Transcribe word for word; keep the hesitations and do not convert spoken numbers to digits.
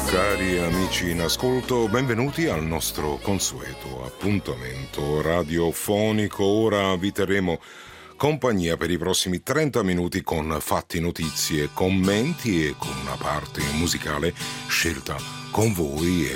Cari amici in ascolto, benvenuti al nostro consueto appuntamento radiofonico. Ora vi terremo compagnia per i prossimi trenta minuti con fatti, notizie, commenti e con una parte musicale scelta con voi e